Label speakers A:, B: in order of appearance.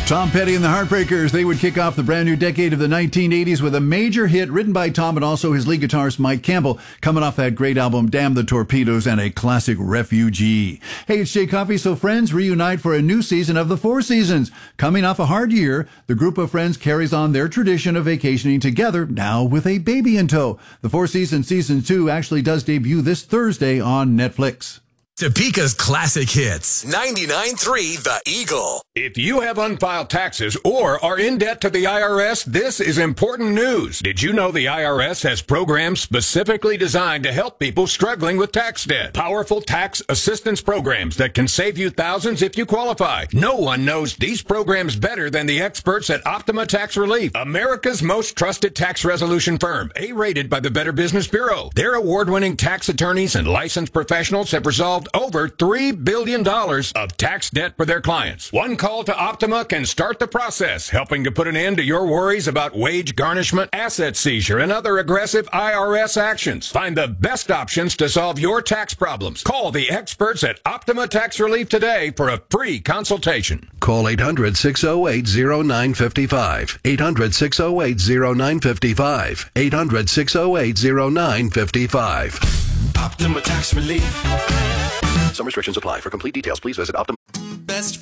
A: Tom Petty and the Heartbreakers, they would kick off the brand new decade of the 1980s with a major hit written by Tom and also his lead guitarist Mike Campbell, coming off that great album Damn the Torpedoes and a classic Refugee. Hey, it's Jay Coffey. So friends reunite for a new season of The Four Seasons. Coming off a hard year, the group of friends carries on their tradition of vacationing together, now with a baby in tow. The Four Seasons Season 2 actually does debut this Thursday on Netflix.
B: Topeka's classic hits. 99.3 The Eagle.
C: If you have unfiled taxes or are in debt to the IRS, this is important news. Did you know the IRS has programs specifically designed to help people struggling with tax debt? Powerful tax assistance programs that can save you thousands if you qualify. No one knows these programs better than the experts at Optima Tax Relief, America's most trusted tax resolution firm, A-rated by the Better Business Bureau. Their award-winning tax attorneys and licensed professionals have resolved over $3 billion of tax debt for their clients. One call to Optima can start the process, helping to put an end to your worries about wage garnishment, asset seizure, and other aggressive IRS actions. Find the best options to solve your tax problems. Call the experts at Optima Tax Relief today for a free consultation.
D: Call 800-608-0955. 800-608-0955. 800-608-0955.
E: Optima Tax Relief.
D: Some restrictions apply. For complete details, please visit Optima.
E: Best